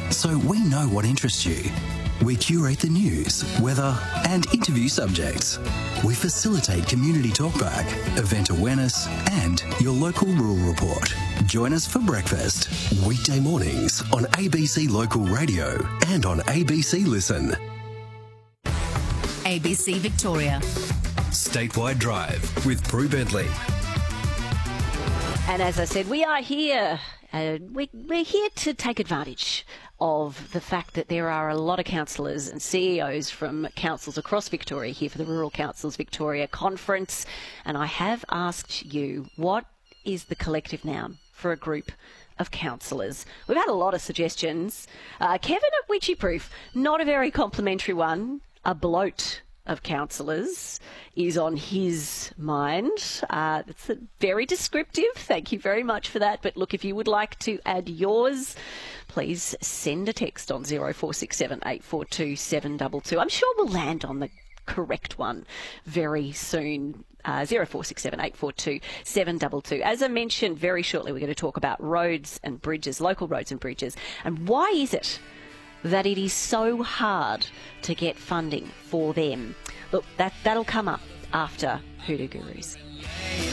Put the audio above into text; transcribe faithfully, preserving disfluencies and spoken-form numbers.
so we know what interests you. We curate the news, weather and interview subjects. We facilitate community talkback, event awareness and your local rural report. Join us for breakfast, weekday mornings on A B C Local Radio and on A B C Listen. A B C Victoria. Statewide Drive with Prue Bentley. And as I said, we are here. Uh, we, we're here to take advantage of the fact that there are a lot of councillors and C E Os from councils across Victoria here for the Rural Councils Victoria Conference. And I have asked you, what is the collective noun for a group of councillors? We've had a lot of suggestions. Uh, Kevin at Witchy Proof, not a very complimentary one. A bloat of councillors is on his mind. Uh, it's a very descriptive. Thank you very much for that. But look, if you would like to add yours, please send a text on zero four six seven eight four two seven two two. I'm sure we'll land on the correct one very soon. Uh, zero four six seven eight four two seven two two. As I mentioned, very shortly we're going to talk about roads and bridges, local roads and bridges, and why is it that it is so hard to get funding for them. Look, that, that'll come up after Hoodoo Gurus.